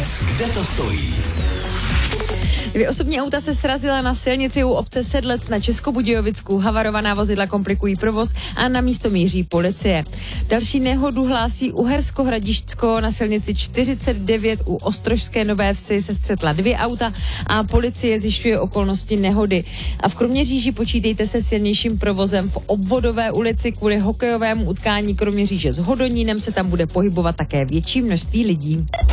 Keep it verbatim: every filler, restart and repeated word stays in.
kde to stojí. Dvě osobní auta se srazila na silnici u obce Sedlec na Českobudějovicku. Havarovaná vozidla komplikují provoz a na místo míří policie. Další nehodu hlásí Uhersko-Hradišťsko. Na silnici čtyřicet devět u Ostrožské Nové Vsi se střetla dvě auta a policie zjišťuje okolnosti nehody. A v Kroměříži počítejte se silnějším provozem v Obvodové ulici kvůli hokejovému utkání Kroměříže s Hodonínem se tam bude pohybovat také větší množství lidí.